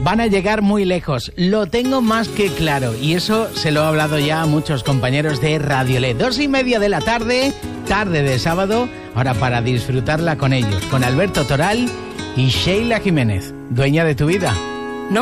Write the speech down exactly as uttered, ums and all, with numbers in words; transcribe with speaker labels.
Speaker 1: van a llegar muy lejos, lo tengo más que claro, y eso se lo he hablado ya a muchos compañeros de Radiolet. Dos y media de la tarde, tarde de sábado, ahora para disfrutarla con ellos, con Alberto Toral y Sheila Jiménez, dueña de tu vida.